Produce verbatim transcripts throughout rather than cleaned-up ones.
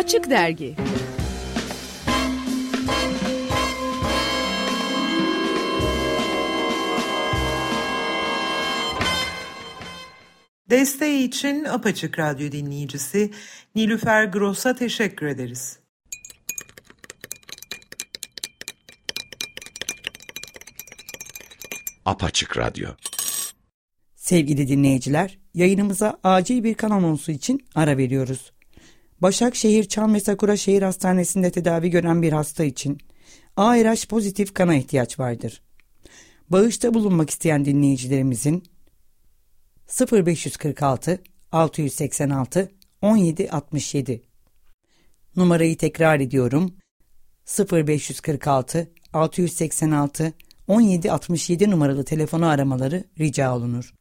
Açık Dergi. Desteği için Apaçık Radyo dinleyicisi Nilüfer Gross'a teşekkür ederiz. Apaçık Radyo. Sevgili dinleyiciler, yayınımıza acil bir kan anonsu için ara veriyoruz. Başakşehir Çam ve Sakura Şehir Hastanesi'nde tedavi gören bir hasta için A R H pozitif kana ihtiyaç vardır. Bağışta bulunmak isteyen dinleyicilerimizin sıfır beş kırk altı altı yüz seksen altı on yedi altmış yedi numarayı tekrar ediyorum, sıfır beş kırk altı altı yüz seksen altı on yedi altmış yedi numaralı telefonu aramaları rica olunur.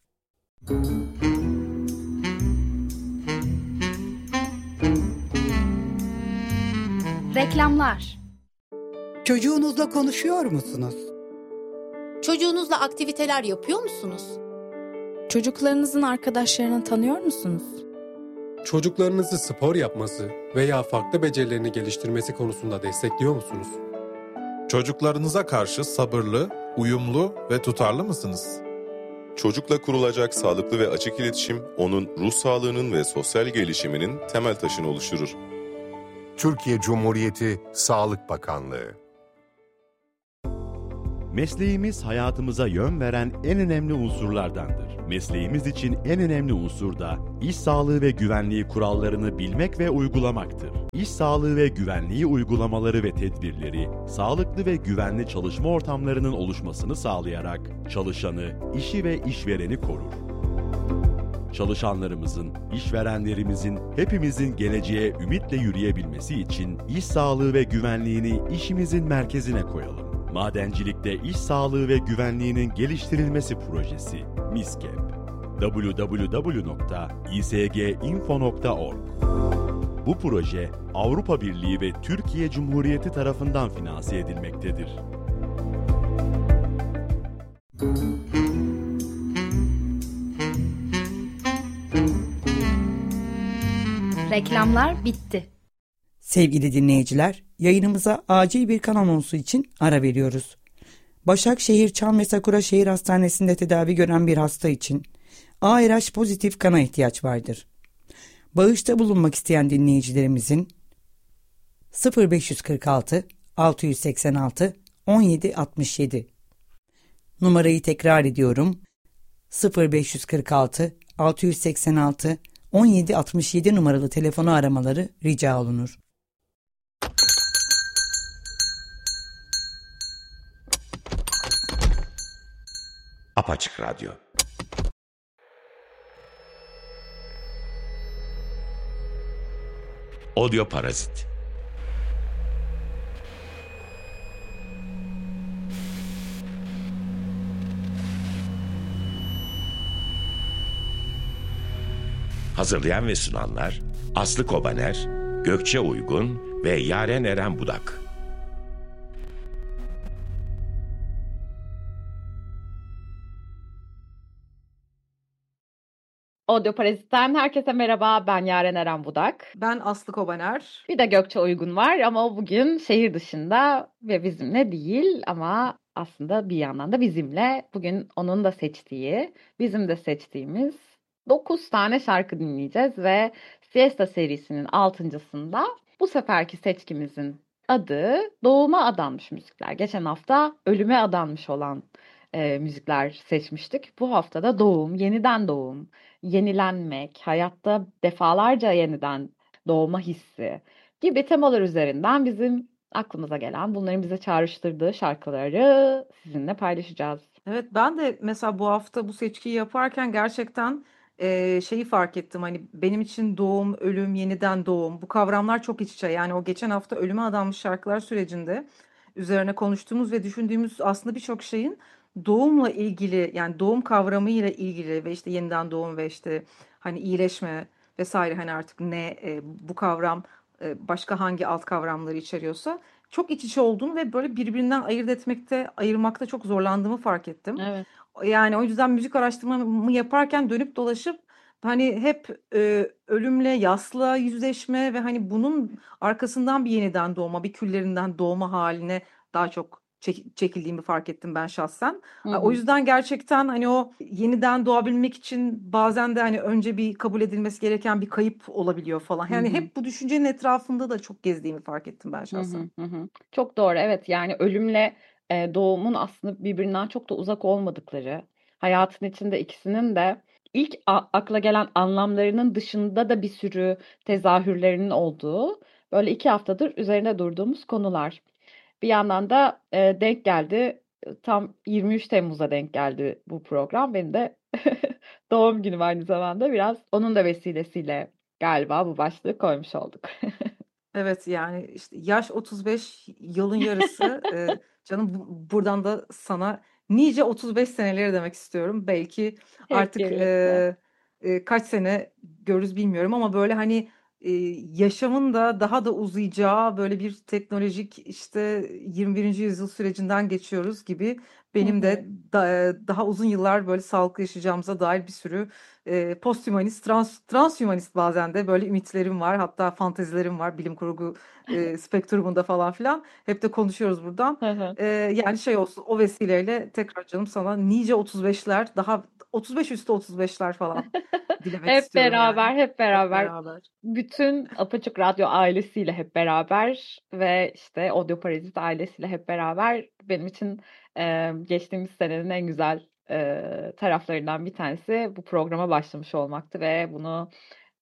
Reklamlar. Çocuğunuzla konuşuyor musunuz? Çocuğunuzla aktiviteler yapıyor musunuz? Çocuklarınızın arkadaşlarını tanıyor musunuz? Çocuklarınızı spor yapması veya farklı becerilerini geliştirmesi konusunda destekliyor musunuz? Çocuklarınıza karşı sabırlı, uyumlu ve tutarlı mısınız? Çocukla kurulacak sağlıklı ve açık iletişim, onun ruh sağlığının ve sosyal gelişiminin temel taşını oluşturur. Türkiye Cumhuriyeti Sağlık Bakanlığı. Mesleğimiz hayatımıza yön veren en önemli unsurlardandır. Mesleğimiz için en önemli unsur da iş sağlığı ve güvenliği kurallarını bilmek ve uygulamaktır. İş sağlığı ve güvenliği uygulamaları ve tedbirleri, sağlıklı ve güvenli çalışma ortamlarının oluşmasını sağlayarak çalışanı, işi ve işvereni korur. Çalışanlarımızın, işverenlerimizin, hepimizin geleceğe ümitle yürüyebilmesi için iş sağlığı ve güvenliğini işimizin merkezine koyalım. Madencilikte iş sağlığı ve güvenliğinin geliştirilmesi projesi MİSKEP. double-u double-u double-u nokta i s g info nokta org. Bu proje Avrupa Birliği ve Türkiye Cumhuriyeti tarafından finanse edilmektedir. Reklamlar bitti. Sevgili dinleyiciler, yayınımıza acil bir kan anonsu için ara veriyoruz. Başakşehir Çam ve Sakura Şehir Hastanesi'nde tedavi gören bir hasta için A R H pozitif kana ihtiyaç vardır. Bağışta bulunmak isteyen dinleyicilerimizin sıfır beş kırk altı altı yüz seksen altı on yedi altmış yedi numarayı tekrar ediyorum, sıfır beş kırk altı altı yüz seksen altı on yedi altmış yedi numaralı telefonu aramaları rica olunur. Apaçık Radyo. Audio Parazit. Hazırlayan ve sunanlar Aslı Kobaner, Gökçe Uygun ve Yaren Eren Budak. Audio Parazit'ten herkese merhaba. Ben Yaren Eren Budak. Ben Aslı Kobaner. Bir de Gökçe Uygun var ama o bugün şehir dışında ve bizimle değil ama aslında bir yandan da bizimle. Bugün onun da seçtiği, bizim de seçtiğimiz dokuz tane şarkı dinleyeceğiz ve Siesta serisinin altıncısında bu seferki seçkimizin adı Doğuma Adanmış Müzikler. Geçen hafta ölüme adanmış olan e, müzikler seçmiştik. Bu hafta da doğum, yeniden doğum, yenilenmek, hayatta defalarca yeniden doğma hissi gibi temalar üzerinden bizim aklımıza gelen, bunların bize çağrıştırdığı şarkıları sizinle paylaşacağız. Evet, ben de mesela bu hafta bu seçkiyi yaparken gerçekten e, şeyi fark ettim. Hani benim için doğum, ölüm, yeniden doğum bu kavramlar çok iç içe. Yani o geçen hafta ölüme adanmış şarkılar sürecinde üzerine konuştuğumuz ve düşündüğümüz aslında birçok şeyin doğumla ilgili, yani doğum kavramıyla ilgili ve işte yeniden doğum ve işte hani iyileşme vesaire, hani artık ne e, bu kavram e, başka hangi alt kavramları içeriyorsa çok iç içe olduğunu ve böyle birbirinden ayırt etmekte, ayırmakta çok zorlandığımı fark ettim. Evet. Yani o yüzden müzik araştırmamı yaparken dönüp dolaşıp hani hep e, ölümle, yasla yüzleşme ve hani bunun arkasından bir yeniden doğma, bir küllerinden doğma haline daha çok çek- çekildiğimi fark ettim ben şahsen. Hı A, O hı. yüzden gerçekten hani o yeniden doğabilmek için bazen de hani önce bir kabul edilmesi gereken bir kayıp olabiliyor falan. Hı Yani hı. hep bu düşüncenin etrafında da çok gezdiğimi fark ettim ben Hı şahsen. hı, hı hı. Çok doğru, evet. Yani ölümle e, doğumun aslında birbirinden çok da uzak olmadıkları, hayatın içinde ikisinin de ilk a- akla gelen anlamlarının dışında da bir sürü tezahürlerinin olduğu böyle iki haftadır üzerinde durduğumuz konular. Bir yandan da e, denk geldi, tam yirmi üç Temmuz'a denk geldi bu program. Benim de doğum günüm aynı zamanda, biraz onun da vesilesiyle galiba bu başlığı koymuş olduk. Evet yani işte yaş otuz beş, yılın yarısı. Ee, canım bu- buradan da sana nice otuz beş seneleri demek istiyorum. Belki Hep artık birlikte. e, e, kaç sene görürüz bilmiyorum ama böyle hani e, yaşamın da daha da uzayacağı böyle bir teknolojik işte yirmi birinci yüzyıl sürecinden geçiyoruz gibi Hı benim de hı. da- daha uzun yıllar böyle sağlıklı yaşayacağımıza dair bir sürü e, posthumanist, trans, transhumanist bazen de böyle ümitlerim var. Hatta fantezilerim var bilim kurgu e, spektrumunda falan filan. Hep de konuşuyoruz buradan. Hı hı. E, yani şey olsun o vesileyle tekrar canım sana nice otuz beşler daha otuz beş üstü otuz beşler falan dilemek Hep istiyorum yani. beraber, hep Hep beraber. beraber. Bütün Apaçık Radyo ailesiyle hep beraber ve işte Audio Parazit ailesiyle hep beraber benim için e, geçtiğimiz senenin en güzel e, taraflarından bir tanesi bu programa başlamış olmaktı ve bunu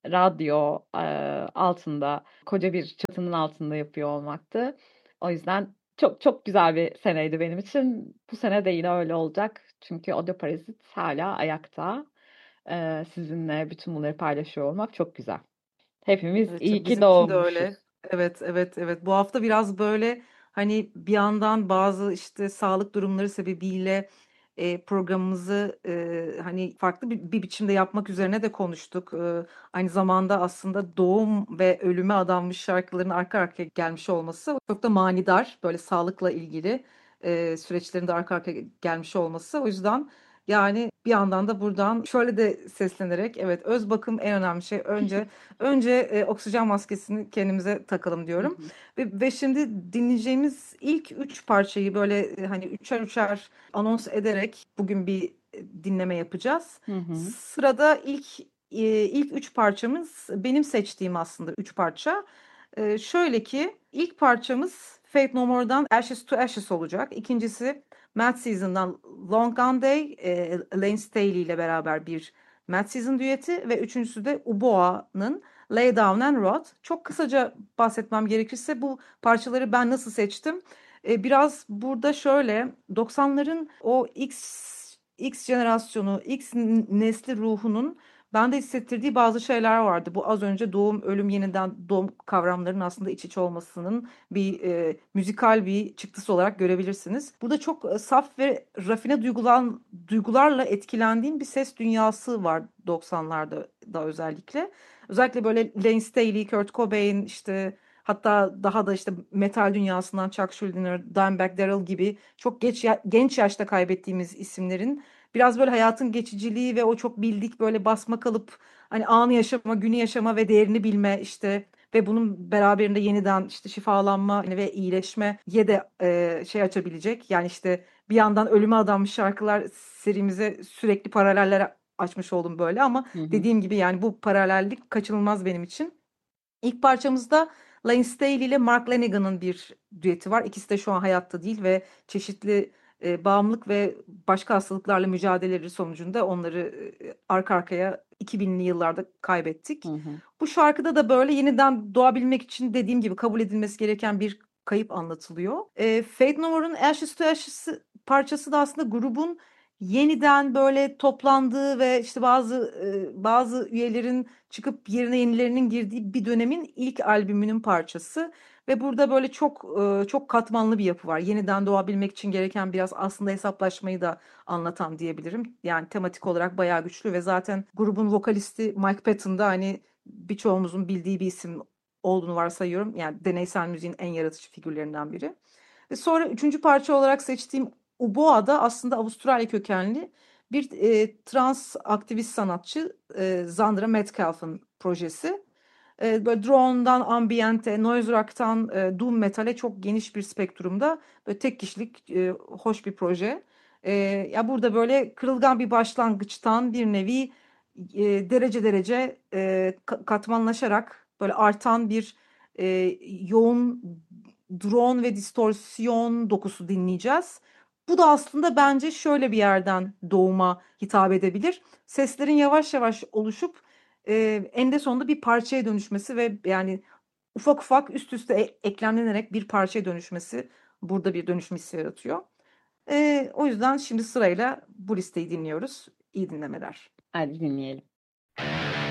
radyo e, altında, koca bir çatının altında yapıyor olmaktı. O yüzden çok çok güzel bir seneydi benim için. Bu sene de yine öyle olacak. Çünkü Audio Parazit hala ayakta. Ee, sizinle bütün bunları paylaşıyor olmak çok güzel. Hepimiz Evet iyi canım, ki bizim için de doğmuşuz. öyle. Evet, evet, evet. Bu hafta biraz böyle hani bir yandan bazı işte sağlık durumları sebebiyle e, programımızı e, hani farklı bir, bir biçimde yapmak üzerine de konuştuk. E, aynı zamanda aslında doğum ve ölüme adanmış şarkıların arka arkaya gelmiş olması çok da manidar. Böyle sağlıkla ilgili e, süreçlerin de arka arkaya gelmiş olması. O yüzden yani bir yandan da buradan şöyle de seslenerek evet öz bakım en önemli şey. Önce Önce e, oksijen maskesini kendimize takalım Hı diyorum. hı. Ve, ve şimdi dinleyeceğimiz ilk üç parçayı böyle e, hani üçer üçer anons ederek bugün bir e, dinleme yapacağız. Hı hı. Sırada ilk e, ilk üç parçamız benim seçtiğim aslında üç parça. E, şöyle ki ilk parçamız Faith No More'dan Ashes to Ashes olacak. İkincisi Mad Season'dan Long Gone Day, e, Elaine Staley ile beraber bir Mad Season düeti ve üçüncüsü de Uboa'nın Lay Down and Rot. Çok kısaca bahsetmem gerekirse bu parçaları ben nasıl seçtim? Ee, biraz burada şöyle doksanların o X X jenerasyonu, X nesli ruhunun bende hissettirdiği bazı şeyler vardı. Bu az önce doğum, ölüm, yeniden doğum kavramlarının aslında iç içe olmasının bir e, müzikal bir çıktısı olarak görebilirsiniz. Burada çok e, saf ve rafine duygular, duygularla etkilendiğim bir ses dünyası var doksanlarda da özellikle. Özellikle böyle Layne Staley, Kurt Cobain işte hatta daha da işte metal dünyasından Chuck Schuldiner, Dimebag Darrell gibi çok geç ya- genç yaşta kaybettiğimiz isimlerin biraz böyle hayatın geçiciliği ve o çok bildik böyle basma kalıp hani anı yaşama, günü yaşama ve değerini bilme işte ve bunun beraberinde yeniden işte şifalanma ve iyileşmeye de e, şey açabilecek. Yani işte bir yandan ölüme adanmış şarkılar serimize sürekli paraleller açmış oldum böyle ama Hı hı. dediğim gibi yani bu paralellik kaçınılmaz benim için. İlk parçamızda Layne Staley ile Mark Lanegan'ın bir düeti var. İkisi de şu an hayatta değil ve çeşitli e, bağımlılık ve başka hastalıklarla mücadeleleri sonucunda onları e, arka arkaya iki binli yıllarda kaybettik. Hı hı. Bu şarkıda da böyle yeniden doğabilmek için dediğim gibi kabul edilmesi gereken bir kayıp anlatılıyor. E, Faith No More'un Ashes to Ashes parçası da aslında grubun yeniden böyle toplandığı ve işte bazı e, bazı üyelerin çıkıp yerine yenilerinin girdiği bir dönemin ilk albümünün parçası ve burada böyle çok e, çok katmanlı bir yapı var. Yeniden doğabilmek için gereken biraz aslında hesaplaşmayı da anlatan diyebilirim. Yani tematik olarak bayağı güçlü ve zaten grubun vokalisti Mike Patton da hani birçoğumuzun bildiği bir isim olduğunu varsayıyorum. Yani deneysel müziğin en yaratıcı figürlerinden biri. Ve sonra üçüncü parça olarak seçtiğim Uboa da aslında Avustralya kökenli Bir e, trans aktivist sanatçı e, Zandra Metcalf'ın projesi. E, böyle drone'dan ambiente, noise rock'tan e, doom metal'e çok geniş bir spektrumda böyle tek kişilik e, hoş bir proje. E, ya burada böyle kırılgan bir başlangıçtan bir nevi e, derece derece e, katmanlaşarak böyle artan bir e, yoğun drone ve distorsiyon dokusu dinleyeceğiz. Bu da aslında bence şöyle bir yerden doğuma hitap edebilir. Seslerin yavaş yavaş oluşup e, eninde sonunda bir parçaya dönüşmesi ve yani ufak ufak üst üste e- eklemlenerek bir parçaya dönüşmesi burada bir dönüşüm hissi yaratıyor. E, o yüzden şimdi sırayla bu listeyi dinliyoruz. İyi dinlemeler. Hadi dinleyelim.